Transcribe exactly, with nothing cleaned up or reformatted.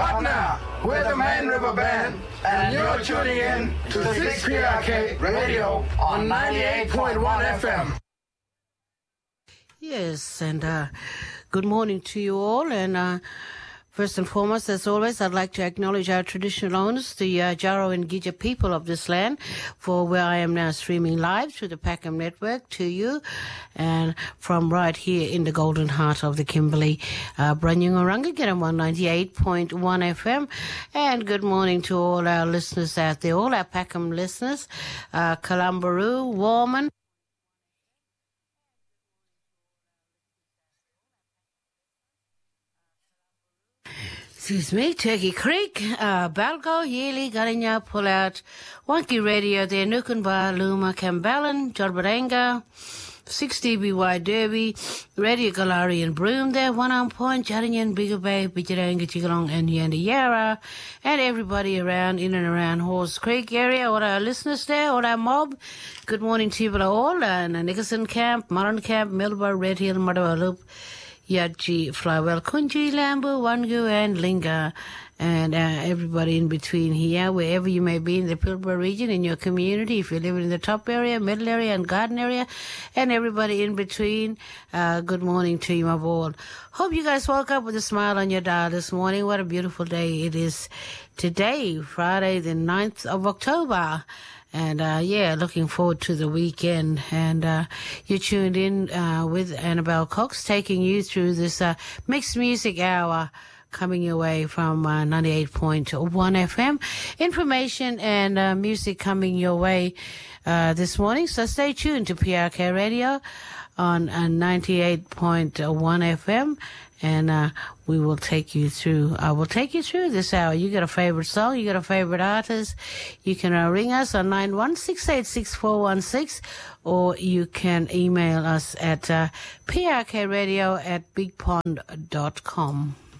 partner with the Man River Band, and you're tuning in to six P R K Radio on ninety-eight point one F M. Yes, and uh, good morning to you all. And uh, first and foremost, as always, I'd like to acknowledge our traditional owners, the uh, Jaro and Gija people of this land, for where I am now streaming live through the Packham Network to you, and from right here in the golden heart of the Kimberley, uh, Branyungaranga, get them on ninety-eight point one F M. And good morning to all our listeners out there, all our Packham listeners, uh, Kalambaroo, Warman, Excuse me, Turkey Creek, uh, Balgo, Yeely, Garinya, Pullout, Wonky Radio there, Nukunba, Luma, Camballan, Jorbaranga, six D B Y Derby, Radio Galari and Broome there, One Arm Point, Jaringan, Bigger Bay, Bijiranga, Chigalong, and Yandayara, and everybody around, in and around Horse Creek area, all our listeners there, all our mob. Good morning to you all, and uh, Nicholson Camp, Murron Camp, Melbourne, Red Hill, Madawa Loop, Yadji, Flywell, Kunji, Lambu, Wangu, and Linga, and uh, everybody in between here, wherever you may be in the Pilbara region, in your community, if you live in the top area, middle area, and garden area, and everybody in between, uh, good morning to you, my boy. Hope you guys woke up with a smile on your dial this morning. What a beautiful day it is today, Friday the ninth of October. And, uh, yeah, looking forward to the weekend. And, uh, you're tuned in, uh, with Annabelle Cox, taking you through this, uh, mixed music hour coming your way from, uh, ninety-eight point one F M. Information and, uh, music coming your way, uh, this morning. So stay tuned to P R K Radio on, uh, ninety-eight point one F M. And uh, we will take you through, I will take you through this hour. You got a favorite song, you got a favorite artist, you can uh, ring us on nine one six eight six four one six, or you can email us at uh, prkradio at bigpond dot com.